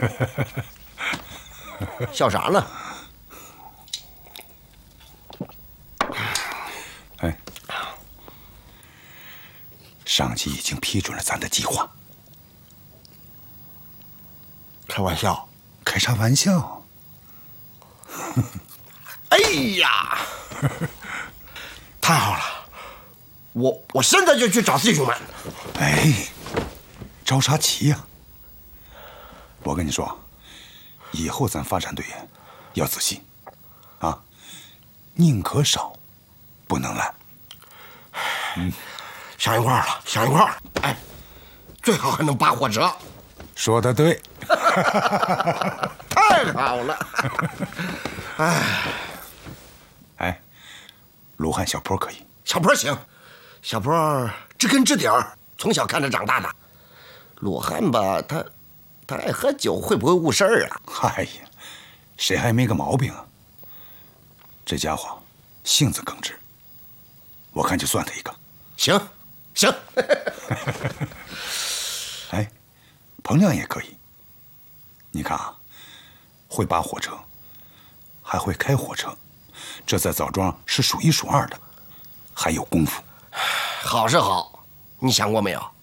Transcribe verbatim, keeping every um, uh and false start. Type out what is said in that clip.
笑啥呢？ 哎，上级已经批准了咱的计划。 开玩笑？ 开啥玩笑？ 哎呀，太好了！我我现在就去找弟兄们。 哎，着啥急呀？我跟你说，以后咱发展队员要仔细，啊，宁可少，不能懒。 嗯，想一块儿了，想一块儿。哎，最好还能扒火车。 说得对。 太好了。哎， 哎，鲁汉小坡可以。 小坡行，小坡知根知底儿，从小看着长大的。鲁汉吧，他他爱喝酒，会不会误事儿啊？ 哎呀，谁还没个毛病啊？这家伙性子耿直，我看就算他一个。 行，行。 哎，彭亮也可以。你看啊，会扒火车，还会开火车，这在枣庄是数一数二的，还有功夫。 好是好，你想过没有？